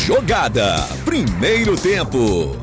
Jogada, primeiro tempo.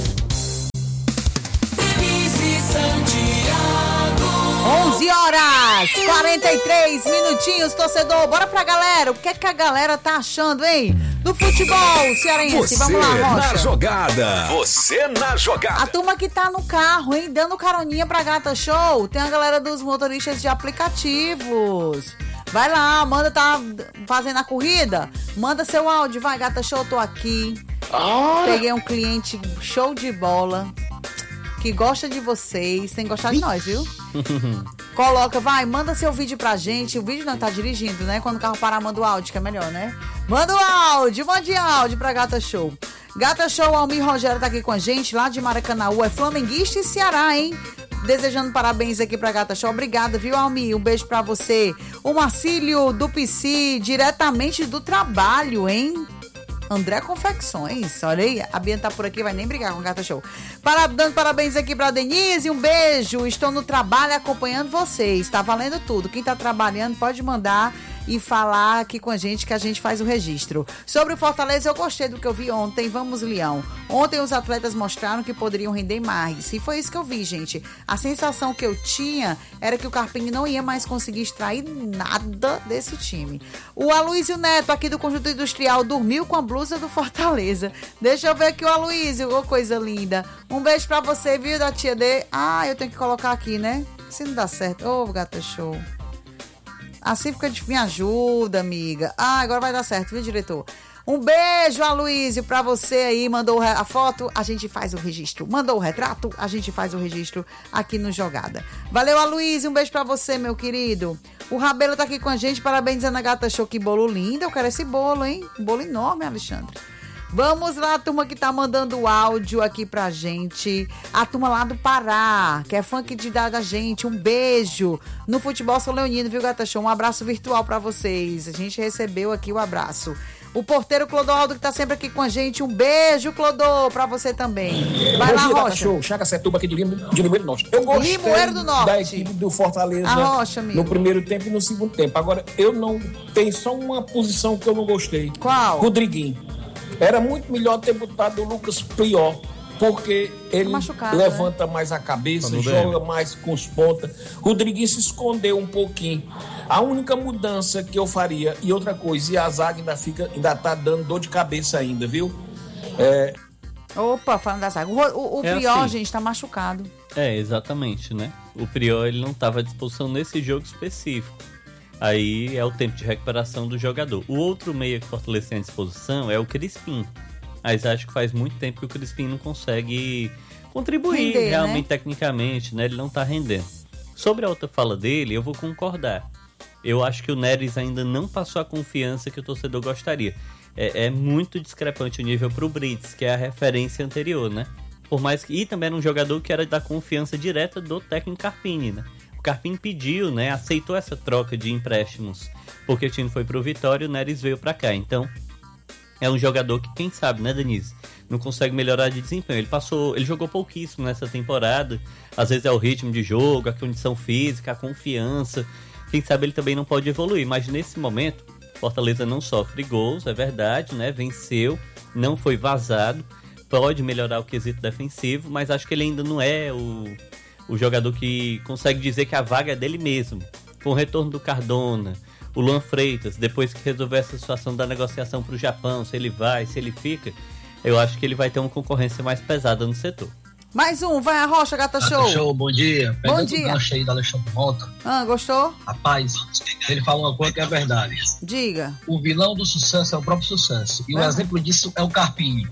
11h43 minutinhos, torcedor. Bora pra galera. O que é que a galera tá achando, hein? Do futebol cearense. Você Vamos lá, Rocha. na jogada. Você na jogada. A turma que tá no carro, hein? Dando caroninha pra Gata Show. Tem a galera dos motoristas de aplicativos. Vai lá, manda, tá fazendo a corrida? Manda seu áudio. Vai, Gata Show, tô aqui. Peguei um cliente show de bola que gosta de vocês. Tem que gostar de nós, viu? Coloca, vai, manda seu vídeo pra gente. O vídeo não tá dirigindo, né? Quando o carro parar, manda o áudio, que é melhor, né? Manda o áudio, mande áudio pra Gata Show. Gata Show, Almir Rogério tá aqui com a gente, lá de Maracanaú. É flamenguista e Ceará, hein? Desejando parabéns aqui pra Gata Show. Obrigada, viu, Almir? Um beijo pra você. O Marcílio do PC, diretamente do trabalho, hein? André Confecções, olha aí, a Bia tá por aqui, vai nem brigar com o Gata Show. Dando parabéns aqui pra Denise, um beijo, estou no trabalho acompanhando vocês, tá valendo tudo, quem tá trabalhando pode mandar e falar aqui com a gente que a gente faz o registro. Sobre o Fortaleza, eu gostei do que eu vi ontem, vamos Leão. Ontem os atletas mostraram que poderiam render mais, e foi isso que eu vi, gente. A sensação que eu tinha era que o Carpini não ia mais conseguir extrair nada desse time. O Aloysio Neto, aqui do Conjunto Industrial, dormiu com a blusa do Fortaleza. Deixa eu ver aqui o Aloysio, coisa linda. Um beijo pra você, viu, da tia D. Eu tenho que colocar aqui, né? Se não dá certo. Ô, Gata Show. Assim fica de... Me ajuda, amiga. Agora vai dar certo, viu, diretor? Um beijo, Aloysio, pra você aí. Mandou a foto, a gente faz o registro. Mandou o retrato, a gente faz o registro aqui no Jogada. Valeu, Aloysio. Um beijo pra você, meu querido. O Rabelo tá aqui com a gente. Parabéns, Ana Gata Show. Que bolo lindo. Eu quero esse bolo, hein? Um bolo enorme, Alexandre. Vamos lá, a turma que tá mandando áudio aqui pra gente. A turma lá do Pará, que é fã que de dar da gente. Um beijo no Futebol São Leonino, viu, Gata Show? Um abraço virtual pra vocês. A gente recebeu aqui o abraço. O porteiro Clodoaldo, que tá sempre aqui com a gente. Um beijo, Clodô, pra você também. Vai lá, Rocha. Show, Chaga Setuba aqui de Limoeiro do Norte. Eu gostei Limoeiro do Norte. Da equipe do Fortaleza Rocha, amigo, no primeiro tempo e no segundo tempo. Agora, eu não... Tem só uma posição que eu não gostei. Qual? Rodriguinho. Era muito melhor ter botado o Lucas Prior, porque ele levanta, né, mais a cabeça, joga mais com os pontas. Rodriguinho se escondeu um pouquinho. A única mudança que eu faria, e outra coisa, e a zaga ainda tá dando dor de cabeça ainda, viu? Opa, falando da zaga. O Prior, assim, gente, tá machucado. Exatamente, né? O Prior, ele não tava à disposição nesse jogo específico. Aí é o tempo de recuperação do jogador. O outro meia que o Fortaleza tem à disposição é o Crispim. Mas acho que faz muito tempo que o Crispim não consegue contribuir realmente, né, tecnicamente, né? Ele não tá rendendo. Sobre a outra fala dele, eu vou concordar. Eu acho que o Neres ainda não passou a confiança que o torcedor gostaria. É muito discrepante o nível pro Brits, que é a referência anterior, né? Por mais que... E também era um jogador que era da confiança direta do técnico Carpini, né? Carpini pediu, né, aceitou essa troca de empréstimos, porque o time foi pro Vitória e o Neres veio pra cá. Então, é um jogador que, quem sabe, né, Denise, não consegue melhorar de desempenho. Ele jogou pouquíssimo nessa temporada. Às vezes é o ritmo de jogo, a condição física, a confiança. Quem sabe ele também não pode evoluir. Mas nesse momento, Fortaleza não sofre gols, é verdade, né? Venceu, não foi vazado. Pode melhorar o quesito defensivo, mas acho que ele ainda não é o jogador que consegue dizer que a vaga é dele mesmo. Com o retorno do Cardona, o Luan Freitas, depois que resolver essa situação da negociação para o Japão, se ele vai, se ele fica, eu acho que ele vai ter uma concorrência mais pesada no setor. Mais um, vai a Rocha, Gata Show. Gata Show, bom dia. Bom dia. Eu achei da Alexandre Mota. Gostou? Rapaz, ele falou uma coisa que é verdade. Diga. O vilão do sucesso é o próprio sucesso. E o exemplo disso é o Carpini.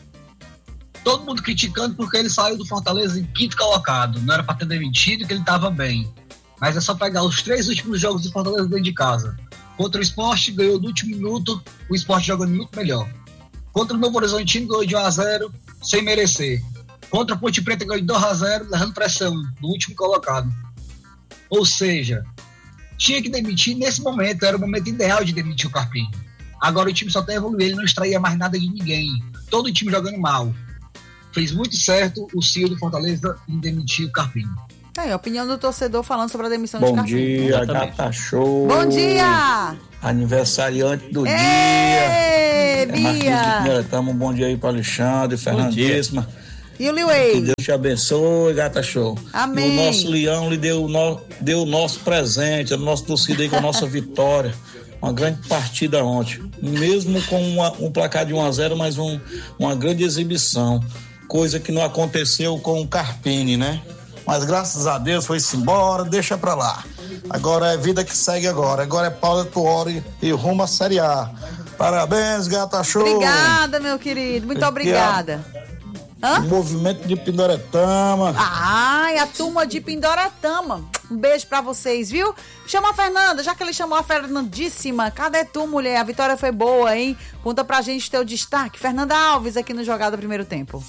Todo mundo criticando porque ele saiu do Fortaleza em quinto colocado. Não era para ter demitido, que ele estava bem. Mas é só pegar os 3 últimos jogos do Fortaleza dentro de casa. Contra o Sport, ganhou no último minuto, o Sport jogando muito melhor. Contra o Novo Horizontino, ganhou de 1-0, sem merecer. Contra a Ponte Preta, ganhou de 2-0, levando pressão, no último colocado. Ou seja, tinha que demitir nesse momento, era o momento ideal de demitir o Carpini. Agora o time só está evoluindo, ele não extraía mais nada de ninguém. Todo o time jogando mal. Fez muito certo o CEO do Fortaleza em demitir o Carpini. A opinião do torcedor falando sobre a demissão de Carpini. Bom dia, Gata Show. Bom dia! Aniversariante do dia. Bia! dia. Um bom dia aí para Alexandre, Fernandíssima. E o Liwei? Que Deus te abençoe, Gata Show. Amém. E o nosso Leão lhe deu o nosso presente, a nossa torcida aí com a nossa vitória. Uma grande partida ontem. Mesmo com um placar de 1-0, mas uma grande exibição. Coisa que não aconteceu com o Carpini, né? Mas graças a Deus foi-se embora, deixa pra lá. Agora é vida que segue agora. Agora é Paulo Tuori e rumo à Série A. Parabéns, Gata Show. Obrigada, meu querido. Muito obrigada. O movimento de Pindoretama. Ai, a turma de Pindoretama. Um beijo pra vocês, viu? Chama a Fernanda, já que ele chamou a Fernandíssima. Cadê tu, mulher? A vitória foi boa, hein? Conta pra gente o teu destaque. Fernanda Alves aqui no Jogada Primeiro Tempo.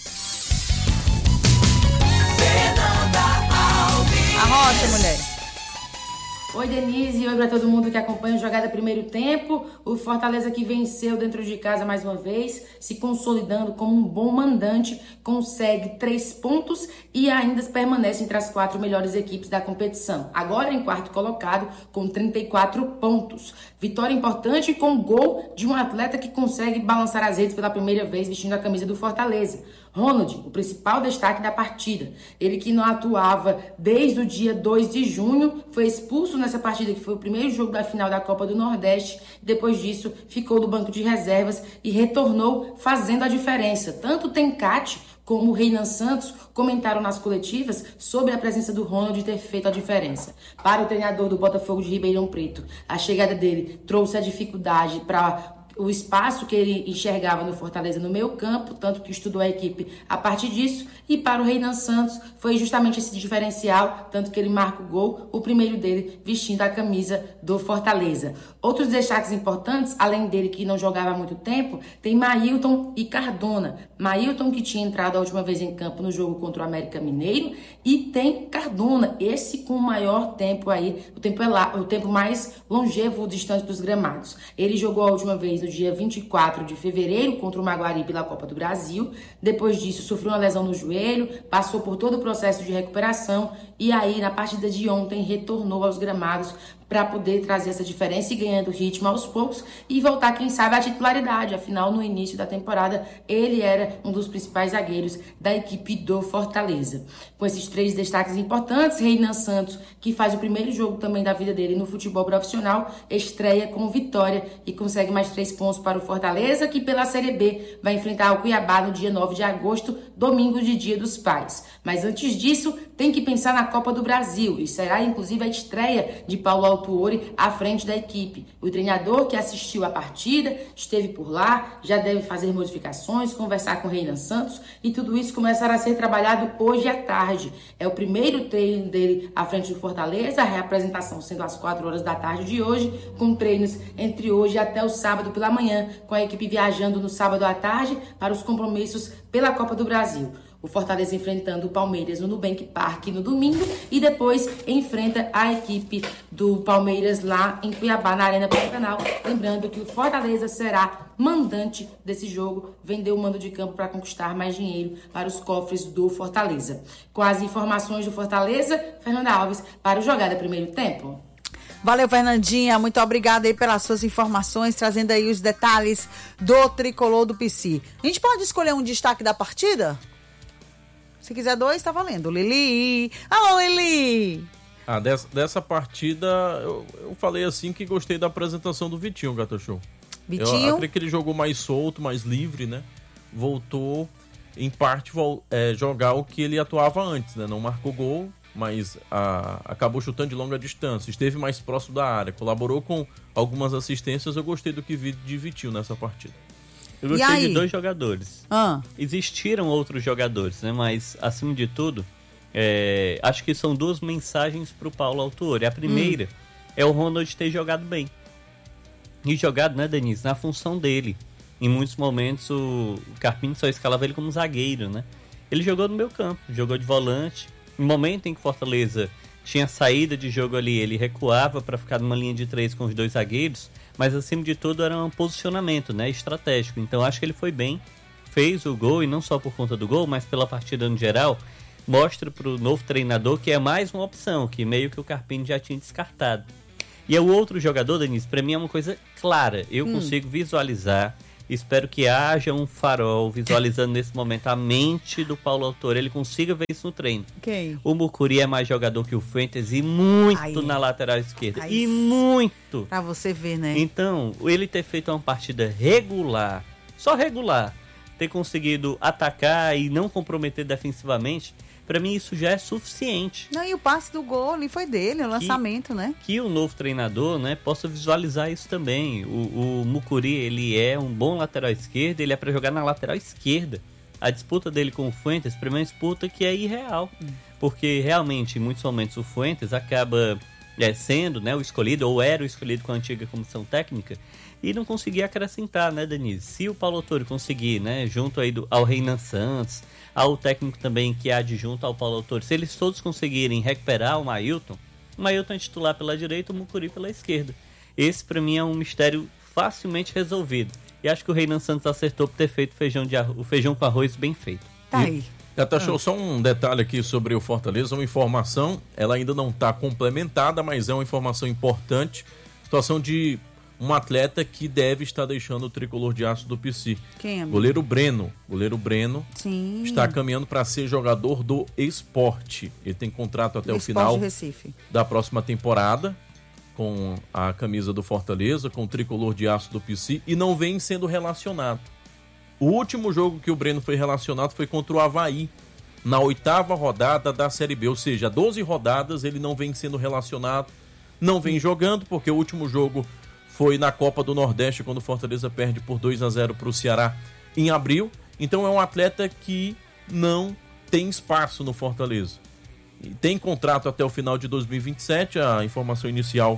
Fernanda Alves. Arrocha, mulher. Oi, Denise, oi para todo mundo que acompanha o Jogada Primeiro Tempo. O Fortaleza que venceu dentro de casa mais uma vez, se consolidando como um bom mandante, consegue 3 pontos e ainda permanece entre as 4 melhores equipes da competição. Agora em quarto colocado com 34 pontos. Vitória importante com gol de um atleta que consegue balançar as redes pela primeira vez vestindo a camisa do Fortaleza. Ronald, o principal destaque da partida. Ele que não atuava desde o dia 2 de junho, foi expulso nessa partida, que foi o primeiro jogo da final da Copa do Nordeste. Depois disso, ficou no banco de reservas e retornou fazendo a diferença. Tanto o Tencate como o Reinan Santos comentaram nas coletivas sobre a presença do Ronald ter feito a diferença. Para o treinador do Botafogo de Ribeirão Preto, a chegada dele trouxe a dificuldade para o espaço que ele enxergava no Fortaleza no meio campo, tanto que estudou a equipe a partir disso, e para o Reinan Santos foi justamente esse diferencial, tanto que ele marca o gol, o primeiro dele vestindo a camisa do Fortaleza. Outros destaques importantes, além dele que não jogava há muito tempo, tem Mailton e Cardona. Mailton que tinha entrado a última vez em campo no jogo contra o América Mineiro, e tem Cardona, esse com o maior tempo aí, o tempo mais longevo distante dos gramados. Ele jogou a última vez no dia 24 de fevereiro contra o Maguari pela Copa do Brasil. Depois disso, sofreu uma lesão no joelho, passou por todo o processo de recuperação e aí, na partida de ontem, retornou aos gramados para poder trazer essa diferença e ganhando ritmo aos poucos e voltar, quem sabe, à titularidade. Afinal, no início da temporada, ele era um dos principais zagueiros da equipe do Fortaleza. Com esses 3 destaques importantes, Reinan Santos, que faz o primeiro jogo também da vida dele no futebol profissional, estreia com vitória e consegue mais 3 pontos para o Fortaleza, que pela Série B vai enfrentar o Cuiabá no dia 9 de agosto, domingo de Dia dos Pais. Mas antes disso, tem que pensar na Copa do Brasil e será inclusive a estreia de Paulo Autuori à frente da equipe. O treinador que assistiu à partida, esteve por lá, já deve fazer modificações, conversar com o Reinan Santos e tudo isso começará a ser trabalhado hoje à tarde. É o primeiro treino dele à frente do Fortaleza, a reapresentação sendo às 4 horas da tarde de hoje, com treinos entre hoje até o sábado pela manhã, com a equipe viajando no sábado à tarde para os compromissos pela Copa do Brasil. O Fortaleza enfrentando o Palmeiras no Nubank Park no domingo e depois enfrenta a equipe do Palmeiras lá em Cuiabá, na Arena Pantanal. Lembrando que o Fortaleza será mandante desse jogo, vendeu o mando de campo para conquistar mais dinheiro para os cofres do Fortaleza. Com as informações do Fortaleza, Fernanda Alves para o Jogada Primeiro Tempo. Valeu, Fernandinha, muito obrigada aí pelas suas informações, trazendo aí os detalhes do tricolor do PC. A gente pode escolher um destaque da partida? Se quiser 2, tá valendo. Lili. Alô, Lili. Dessa partida, eu falei assim que gostei da apresentação do Vitinho, Gata Show. Vitinho? Eu acredito que ele jogou mais solto, mais livre, né? Voltou, em parte, jogar o que ele atuava antes, né? Não marcou gol, mas acabou chutando de longa distância. Esteve mais próximo da área, colaborou com algumas assistências. Eu gostei do que vi de Vitinho nessa partida. Eu gostei de 2 jogadores. Existiram outros jogadores, né? Mas, acima de tudo, acho que são 2 mensagens para o Paulo Autuori. A primeira é o Ronald ter jogado bem. E jogado, né, Denise? Na função dele. Em muitos momentos, o Carpini só escalava ele como zagueiro, né? Ele jogou no meio campo, jogou de volante. No momento em que Fortaleza tinha saída de jogo ali, ele recuava para ficar numa linha de 3 com os 2 zagueiros. Mas, acima de tudo, era um posicionamento, né, estratégico. Então, acho que ele foi bem, fez o gol, e não só por conta do gol, mas pela partida no geral, mostra para o novo treinador que é mais uma opção, que meio que o Carpini já tinha descartado. E o outro jogador, Denise, para mim é uma coisa clara. Eu consigo visualizar Espero que haja um farol visualizando nesse momento a mente do Paulo Autor. Ele consiga ver isso no treino. Quem? O Mucuri é mais jogador que o Fuentes e muito na lateral esquerda. E muito. Pra você ver, né? Então, ele ter feito uma partida regular, só regular, ter conseguido atacar e não comprometer defensivamente, pra mim isso já é suficiente. Não, e o passe do gol ali foi dele, o lançamento, né? Que o novo treinador, né, possa visualizar isso também. O Mucuri, ele é um bom lateral esquerdo, ele é pra jogar na lateral esquerda. A disputa dele com o Fuentes, pra mim, é uma disputa que é irreal. Porque realmente, em muitos momentos, o Fuentes acaba sendo, né, o escolhido, ou era o escolhido com a antiga comissão técnica, e não conseguia acrescentar, né, Denise? Se o Paulo Autor conseguir, né, junto aí ao Renan Santos, ao técnico também que é adjunto ao Paulo Autor, se eles todos conseguirem recuperar o Mailton é titular pela direita, o Mucuri pela esquerda. Esse pra mim é um mistério facilmente resolvido. E acho que o Renan Santos acertou por ter feito o feijão com arroz bem feito. Tá aí. Show, só um detalhe aqui sobre o Fortaleza, uma informação, ela ainda não está complementada, mas é uma informação importante. Situação de um atleta que deve estar deixando o tricolor de aço do PC. Quem é? Goleiro Breno. Goleiro Breno. Sim. Está caminhando para ser jogador do Sport. Ele tem contrato até o final da próxima temporada com a camisa do Fortaleza, com o tricolor de aço do PC, e não vem sendo relacionado. O último jogo que o Breno foi relacionado foi contra o Avaí, na 8ª rodada da Série B, ou seja, 12 rodadas ele não vem sendo relacionado, não vem jogando, porque o último jogo foi na Copa do Nordeste, quando o Fortaleza perde por 2-0 para o Ceará em abril. Então é um atleta que não tem espaço no Fortaleza. E tem contrato até o final de 2027, a informação inicial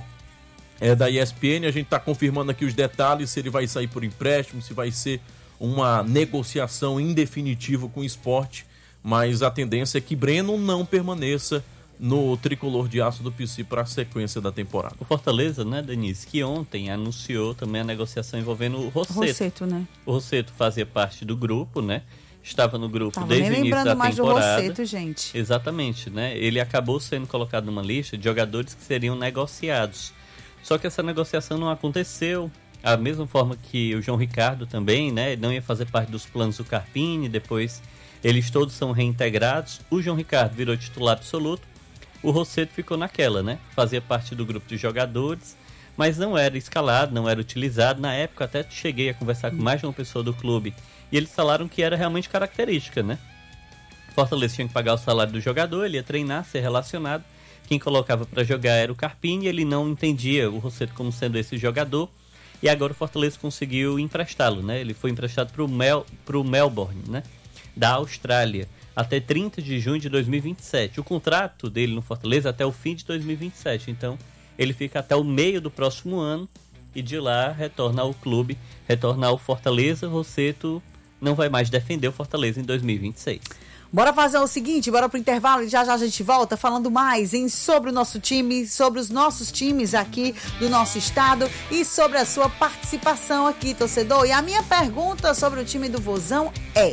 é da ESPN, a gente está confirmando aqui os detalhes, se ele vai sair por empréstimo, se vai ser uma negociação em definitivo com o Sport, mas a tendência é que Breno não permaneça no tricolor de aço do PC para a sequência da temporada. O Fortaleza, né, Denise, que ontem anunciou também a negociação envolvendo o Rossetto. Né? O Rossetto fazia parte do grupo, né? Estava no grupo desde o início da mais temporada. Do Rossetto, gente. Exatamente, né? Ele acabou sendo colocado numa lista de jogadores que seriam negociados. Só que essa negociação não aconteceu. Da mesma forma que o João Ricardo também, né? Não ia fazer parte dos planos do Carpini, depois eles todos são reintegrados. O João Ricardo virou titular absoluto. O Rossetto ficou naquela, né? Fazia parte do grupo de jogadores, mas não era escalado, não era utilizado. Na época até cheguei a conversar com mais de uma pessoa do clube e eles falaram que era realmente característica, né? Fortaleza tinha que pagar o salário do jogador, ele ia treinar, ser relacionado. Quem colocava para jogar era o Carpini, ele não entendia o Rossetto como sendo esse jogador. E agora o Fortaleza conseguiu emprestá-lo, né? Ele foi emprestado para o Melbourne, né? Da Austrália, até 30 de junho de 2027. O contrato dele no Fortaleza até o fim de 2027. Então, ele fica até o meio do próximo ano e de lá retorna ao clube, retorna ao Fortaleza. Rossetto não vai mais defender o Fortaleza em 2026. Bora fazer o seguinte, bora pro intervalo e já a gente volta falando mais sobre o nosso time, sobre os nossos times aqui do nosso estado e sobre a sua participação aqui, torcedor. E a minha pergunta sobre o time do Vozão é: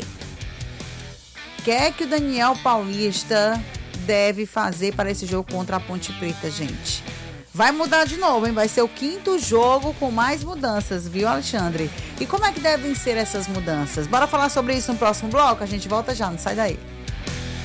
o que é que o Daniel Paulista deve fazer para esse jogo contra a Ponte Preta, gente? Vai mudar de novo, hein? Vai ser o 5º jogo com mais mudanças, viu, Alexandre? E como é que devem ser essas mudanças? Bora falar sobre isso no próximo bloco? A gente volta já, não sai daí.